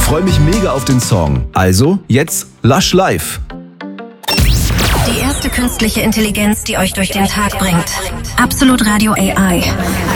freue mich mega auf den Song. Also, jetzt Lush live. Die erste künstliche Intelligenz, die euch durch den Tag bringt. Absolut Radio AI.